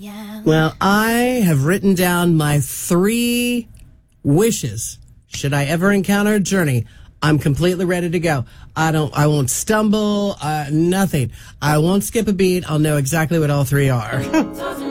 Well, I have written down my 3 wishes. Should I ever encounter a journey, I'm completely ready to go. I won't stumble, nothing. I won't skip a beat. I'll know exactly what all 3 are.